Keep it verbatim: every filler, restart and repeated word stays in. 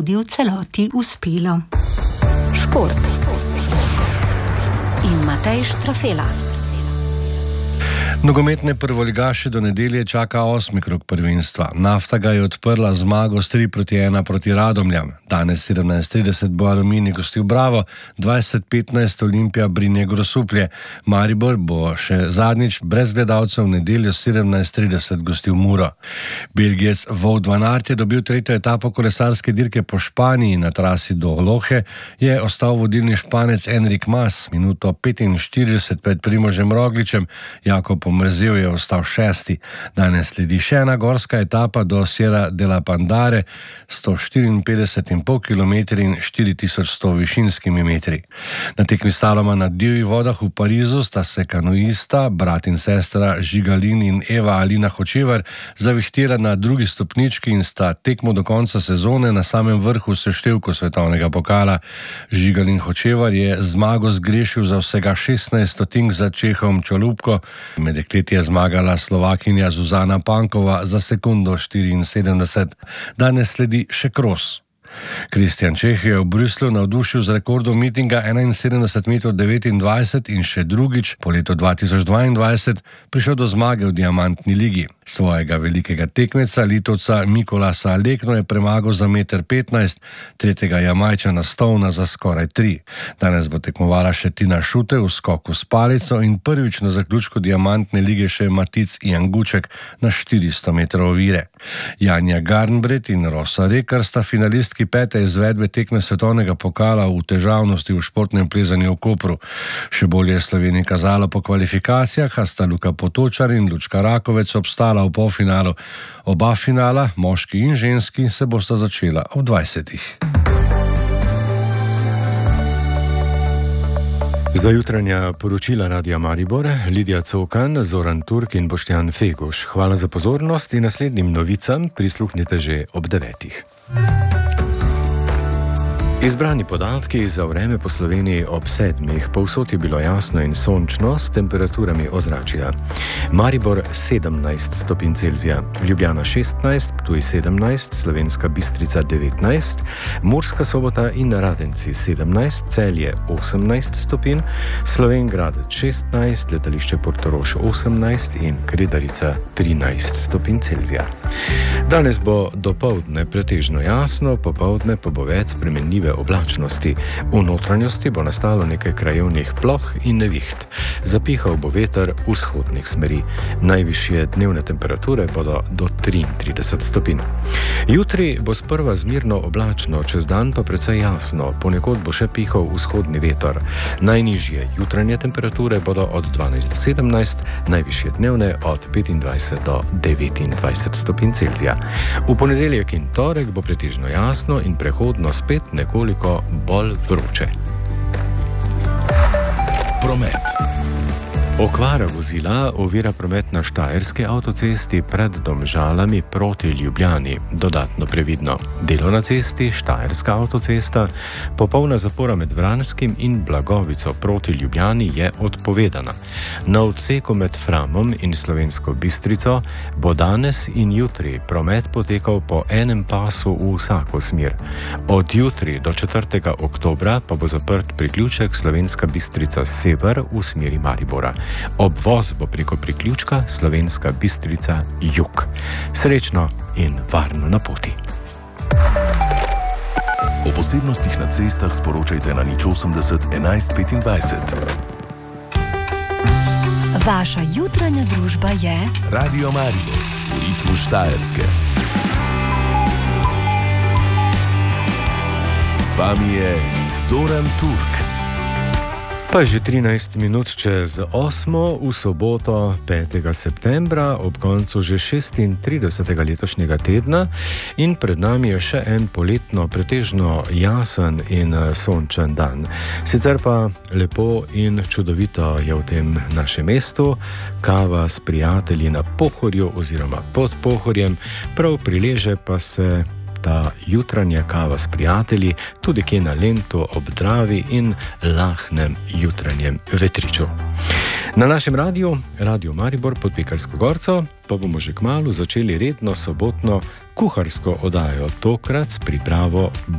tudi v celoti uspelo. Šport in Matej Štrafela. Nogometne prvoligaše do nedelje čaka osmi krog prvenstva. Nafta ga je odprla zmago s tri proti ena proti Radomljam. Danes sedemnajst trideset bo Aluminij gostil Bravo, dvajset petnajst Olimpija Brinje Grosuplje. Maribor bo še zadnjič brez gledalcev v nedeljo sedemnajst trideset gostil Muro. Belgijec Wout van Aert je dobil tretjo etapo kolesarske dirke po Španiji na trasi do Lohe, je ostal vodilni Španec Enric Mas, minuto petinštirideset pred Primožem Rogličem, Jakob Pomrzel je ostal šesti. Danes sledi še ena gorska etapa do Sierra de la Pandare, sto štiriinpetdeset in pol kilometrov in štiri tisoč sto višinskimi metri. Na tekmi slaloma na divjih vodah v Parizu sta se kanuista, brat in sestra Žigalin in Eva Alina Hočevar zavihtela na drugi stopnički in sta tekmo do konca sezone na samem vrhu seštevku svetovnega pokala. Žigalin Hočevar je zmago zgrešil za vsega šestnajst stotink za Čehom Čolupko. Med dekleti je zmagala Slovakinja Zuzana Pankova za sekundo štiriinsedemdeset. Danes sledi še kros. Kristjan Čeh je v Bruslju navdušil z rekordom mitinga enainsedemdeset metrov devetindvajset in še drugič po letu dva tisoč dvaindvajset prišel do zmage v diamantni ligi. Svojega velikega tekmeca, Litovca Mikolasa Lekno, je premagal za meter petnajst, tretjega Jamajčana Stona za skoraj tri. Danes bo tekmovala še Tina Šute v skoku s palico in prvič na zaključku diamantne lige še Matic Janguček na štiristo metrov ovire. Janja Garnbret in Rosa Rekar sta finalistki pete izvedbe tekme svetovnega pokala v težavnosti v športnem plezanju v Kopru. Še bolje je Sloveniji kazalo po kvalifikacijah, a sta Luka Potočar in Lučka Rakovec obstala v polfinalu. Oba finala, moški in ženski, se bosta začela ob dvajsetih. Za jutranja poročila Radia Maribor, Lidija Cokan, Zoran Turk in Boštjan Feguš. Hvala za pozornost in naslednjim novicam prisluhnite že ob devetih. Izbrani podatki za vreme po Sloveniji ob sedmih. Povsod je bilo jasno in sončno s temperaturami ozračja. Maribor sedemnajst stopinj Celzija, Ljubljana šestnajst, Ptuj sedemnajst, Slovenska Bistrica devetnajst, Murska Sobota in Radenci sedemnajst, Celje osemnajst stopinj, Slovenj Gradec šestnajst, Letališče Portorož osemnajst in Kredarica trinajst stopinj Celzija. Danes bo dopoldne pretežno jasno, popoldne pa bo več spremenljive oblačnosti. V notranjosti bo nastalo nekaj krajevnih ploh in neviht. Zapihal bo veter vzhodnih smeri. Najvišje dnevne temperature bodo do triintrideset stopinj. Jutri bo sprva zmirno oblačno, čez dan pa precej jasno, ponekod bo še pihal vzhodni veter. Najnižje jutranje temperature bodo od dvanajst do sedemnajst, najvišje dnevne od petindvajset do devetindvajset stopinj Celzija. V ponedeljek in torek bo pretežno jasno in prehodno spet nekoliko bolj vroče. Promet. Okvara vozila ovira promet na Štajerski avtocesti pred Domžalami proti Ljubljani. Dodatno previdno. Delo na cesti Štajerska avtocesta, popolna zapora med Vranskim in Blagovico proti Ljubljani je odpovedana. Na odseku med Framom in Slovensko Bistrico bo danes in jutri promet potekal po enem pasu v vsako smer. Od jutri do četrtega oktobra pa bo zaprt priključek Slovenska Bistrica sever v smeri Maribora. Obvoz bo preko priključka Slovenska Bistrica jug. Srečno in varno na poti. O posebnostih na cestah sporočajte na nič osemdeset enajst petindvajset. Vaša jutranja družba je Radio Maribor, v ritmu Štajerske. Z vami je Zoran Turk. Pa je že trinajst minut čez osmo v soboto petega septembra, ob koncu že šestintridesetega letošnjega tedna in pred nami je še en poletno, pretežno jasen in sončen dan. Sicer pa lepo in čudovito je v tem našem mestu, kava s prijatelji na Pohorju oziroma pod Pohorjem, prav prileže pa se ta jutranja kava s prijatelji tudi kje na Lentu ob Dravi in lahnem jutranjem vetriču. Na našem radiju, Radio Maribor pod Pekarsko gorco, pa bomo že kmalu začeli redno sobotno kuharsko oddajo, tokrat s pripravo